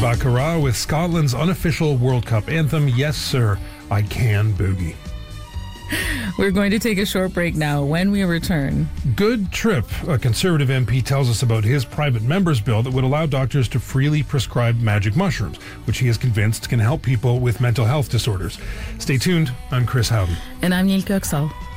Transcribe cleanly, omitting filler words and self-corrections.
Baccarat with Scotland's unofficial World Cup anthem, Yes Sir, I Can Boogie. We're going to take a short break now. When we return, Good Trip, a Conservative MP, tells us about his private member's bill that would allow doctors to freely prescribe magic mushrooms, which he is convinced can help people with mental health disorders. Stay tuned. I'm Chris Howden. And I'm Neil Coxall.